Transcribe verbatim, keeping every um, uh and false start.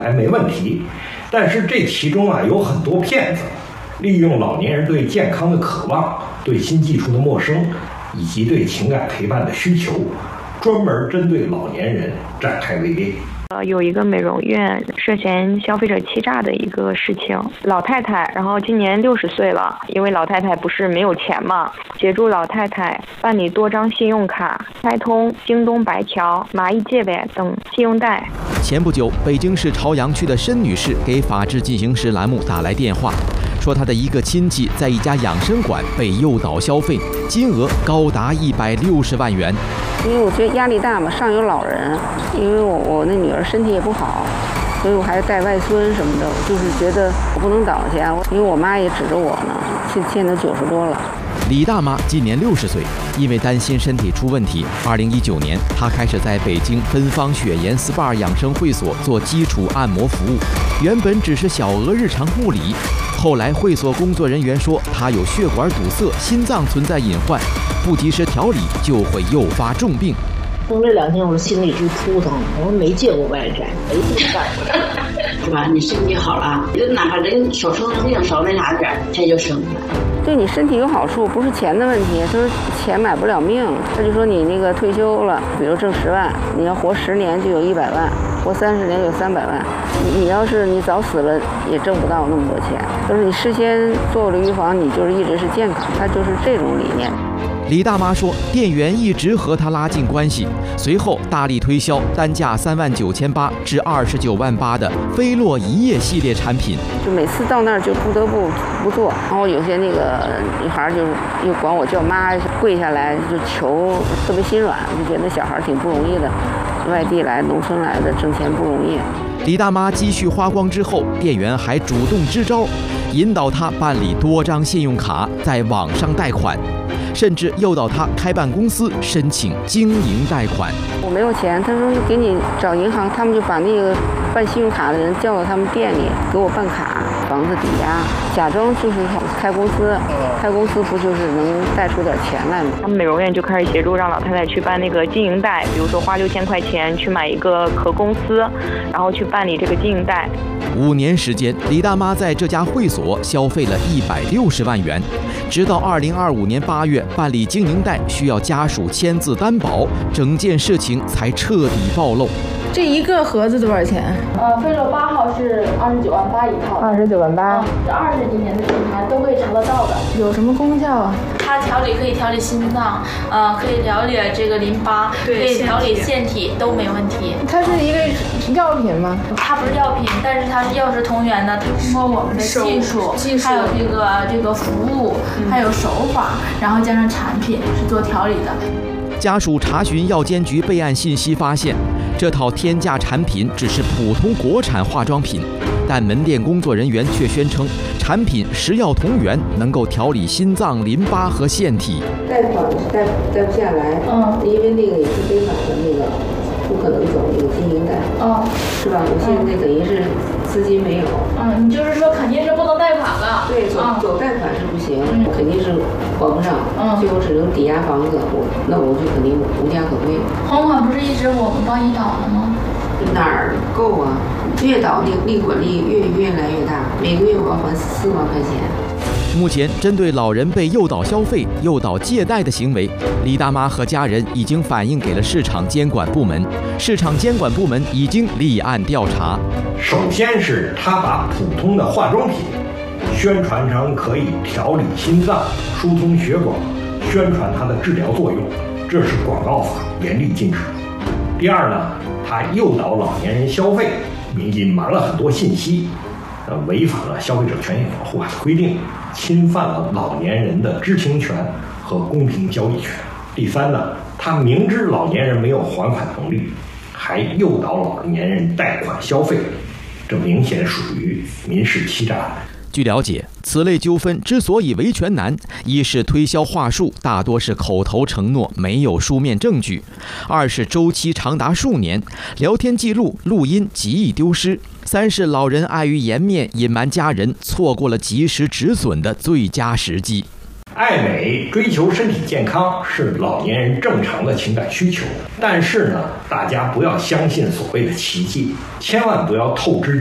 还没问题。但是这其中啊有很多骗子，利用老年人对健康的渴望、对新技术的陌生，以及对情感陪伴的需求，专门针对老年人展开围猎。 呃，有一个美容院涉嫌消费者欺诈的一个事情，老太太，然后今年六十岁了，因为老太太不是没有钱嘛，协助老太太办理多张信用卡，开通京东白条、蚂蚁借呗等信用贷。 前不久，北京市朝阳区的申女士给《法制进行时》栏目打来电话，说她的一个亲戚在一家养生馆被诱导消费，金额高达一百六十万元。 因为我觉得压力大嘛，上有老人，因为我我那女儿身体也不好，所以我还带外孙什么的，就是觉得我不能倒下，因为我妈也指着我呢，现现在九十多了。 李大妈今年六十岁，因为担心身体出问题，二零一九年她开始在北京芬芳雪颜 S P A 养生会所做基础按摩服务。原本只是小额日常护理，后来会所工作人员说她有血管堵塞，心脏存在隐患，不及时调理就会诱发重病。 从这两天我心里直扑腾，我说没见过外债，没这么干过， 是吧？你身体好了，就哪怕人少抽病少那啥点，他就生了。 对你身体有好处，不是钱的问题。他说钱买不了命，他就说你那个退休了，比如挣十万，你要活十年就有一百万，活三十年有三百万。你你要是你早死了，也挣不到那么多钱。就是你事先做了预防，你就是一直是健康，他就是这种理念。 李大妈说，店员一直和她拉近关系，随后大力推销单价三万九千八至二十九万八的菲洛一夜系列产品。 就每次到那儿就不得不不做，然后有些那个女孩就又管我叫妈，跪下来就求，特别心软，就觉得小孩挺不容易的，外地来、农村来的挣钱不容易。 李大妈积蓄花光之后，店员还主动支招，引导她办理多张信用卡，在网上贷款，甚至诱导她开办公司申请经营贷款。 我没有钱，他说给你找银行，他们就把那个办信用卡的人叫到他们店里给我办卡，房子抵押，假装就是开公司，开公司不就是能贷出点钱来吗？ 他们美容院就开始协助让老太太去办那个经营贷，比如说花六千块钱去买一个壳公司，然后去办理这个经营贷。 五年时间，李大妈在这家会所消费了一百六十万元，直到二零二五年八月办理经营贷需要家属签字担保，整件事情才彻底暴露。 这一个盒子多少钱？ 呃，菲洛八号是二十九万八一套， 二十九万八， 这二十几年的品牌都可以查得到的。 有什么功效啊？ 它调理可以调理心脏，呃，可以调理这个淋巴，可以调理腺体都没问题。 它是一个药品吗？ 它不是药品，但是它是药食同源的。它通过我们的技术，技术还有这个这个服务，还有手法，然后加上产品是做调理的。 家属查询药监局备案信息发现，这套天价产品只是普通国产化妆品，但门店工作人员却宣称产品食药同源，能够调理心脏、淋巴和腺体。 贷款是贷贷不下来，嗯，因为那个也是非法的，那个不可能走那个经营贷，哦，是吧？我现在等于是资金没有， 嗯，你就是说肯定是不能贷款了， 对，走、嗯、走贷款是不行，嗯、肯定是还不上，嗯，所以我只能抵押房子，我那我就肯定无家可归。 还款不是一直我们帮你倒的吗？ 哪儿够啊？越倒利利滚利越越来越大，每个月我要还四万块钱。 目前，针对老人被诱导消费、诱导借贷的行为，李大妈和家人已经反映给了市场监管部门，市场监管部门已经立案调查。 首先是他把普通的化妆品宣传成可以调理心脏、疏通血管，宣传它的治疗作用，这是广告法严厉禁止。第二呢，他诱导老年人消费，隐瞒了很多信息，呃，违反了消费者权益保护法的规定，侵犯了老年人的知情权和公平交易权。第三呢，他明知老年人没有还款能力，还诱导老年人贷款消费，这明显属于民事欺诈。 据了解，此类纠纷之所以维权难，一是推销话术大多是口头承诺，没有书面证据；二是周期长达数年，聊天记录、录音极易丢失；三是老人碍于颜面隐瞒家人，错过了及时止损的最佳时机。 爱美、追求身体健康是老年人正常的情感需求，但是呢，大家不要相信所谓的奇迹，千万不要透支